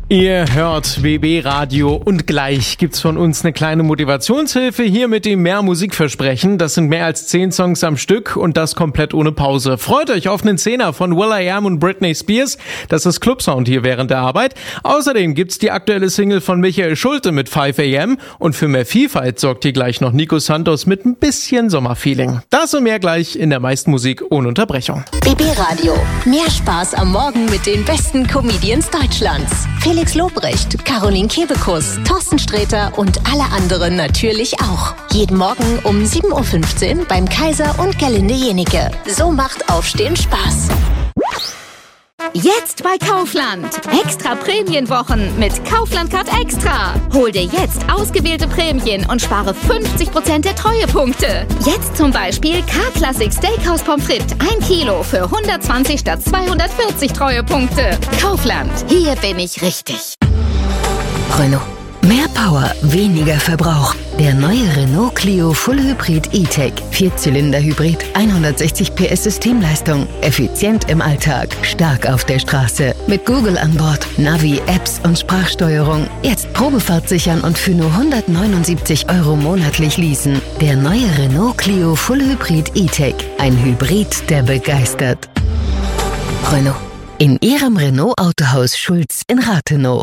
Ihr hört WB Radio und gleich gibt's von uns eine kleine Motivationshilfe hier mit dem Mehr Musikversprechen. Das sind mehr als 10 Songs am Stück und das komplett ohne Pause. Freut euch auf einen Zehner von will.i.am und Britney Spears. Das ist Clubsound hier während der Arbeit. Außerdem gibt's die aktuelle Single von Michael Schulte mit 5 AM und für mehr Vielfalt sorgt hier gleich noch Nico Santos mit ein bisschen Sommerfeeling. Das und mehr gleich in der meisten Musik ohne Unterbrechung. WB Radio. Mehr Spaß am Morgen mit den besten Comedians Deutschlands. Felix Lobrecht, Caroline Kebekus, Thorsten Sträter und alle anderen natürlich auch. Jeden Morgen um 7.15 Uhr beim Kaiser und Gerlinde Jenike. So macht Aufstehen Spaß. Jetzt bei Kaufland. Extra Prämienwochen mit Kaufland Card Extra. Hol dir jetzt ausgewählte Prämien und spare 50% der Treuepunkte. Jetzt zum Beispiel K-Classic Steakhouse Pommes frites 1 Kilo für 120 statt 240 Treuepunkte. Kaufland. Hier bin ich richtig. Renault. Mehr Power, weniger Verbrauch. Der neue Renault Clio Full Hybrid E-Tech. 4-Zylinder-Hybrid, 160 PS Systemleistung. Effizient im Alltag, stark auf der Straße. Mit Google an Bord, Navi, Apps und Sprachsteuerung. Jetzt Probefahrt sichern und für nur 179 € monatlich leasen. Der neue Renault Clio Full Hybrid E-Tech. Ein Hybrid, der begeistert. Renault. In Ihrem Renault Autohaus Schulz in Rathenow.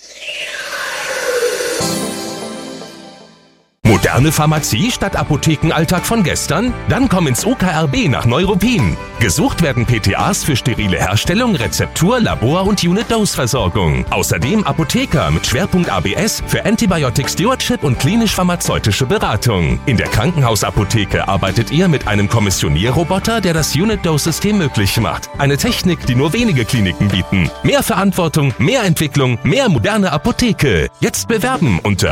Moderne Pharmazie statt Apothekenalltag von gestern? Dann komm ins UKRB nach Neuruppin. Gesucht werden PTAs für sterile Herstellung, Rezeptur, Labor- und Unit-Dose-Versorgung. Außerdem Apotheker mit Schwerpunkt ABS für Antibiotic Stewardship und klinisch-pharmazeutische Beratung. In der Krankenhausapotheke arbeitet ihr mit einem Kommissionierroboter, der das Unit-Dose-System möglich macht. Eine Technik, die nur wenige Kliniken bieten. Mehr Verantwortung, mehr Entwicklung, mehr moderne Apotheke. Jetzt bewerben unter